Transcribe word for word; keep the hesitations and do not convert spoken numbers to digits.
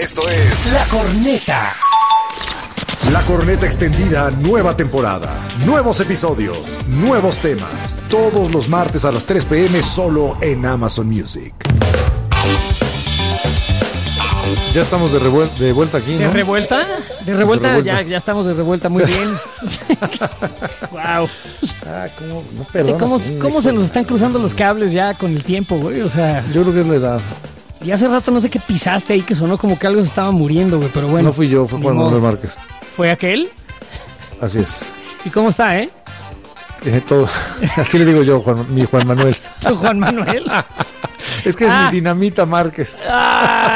Esto es La Corneta. La Corneta Extendida, nueva temporada, nuevos episodios, nuevos temas. Todos los martes a las tres p.m. solo en Amazon Music. Ya estamos de, revuel- de vuelta aquí, ¿no? ¿De revuelta? De revuelta, De revuelta. Ya, ya estamos de revuelta, muy bien. Wow. Ah, ¿cómo? No ¿Cómo, perdonas, cómo hijo se de- nos están cruzando los cables ya con el tiempo, güey? O sea, Yo creo que es la edad. y hace rato no sé qué pisaste ahí que sonó como que algo se estaba muriendo, güey, pero bueno. No fui yo, fue ni Juan modo. Manuel Márquez. ¿Fue aquel? Así es. ¿Y cómo está, eh? Eh, todo. Así le digo yo, Juan, mi Juan Manuel. ¿Tu Juan Manuel? Es que es Ah. mi Dinamita Márquez. ¡Ah!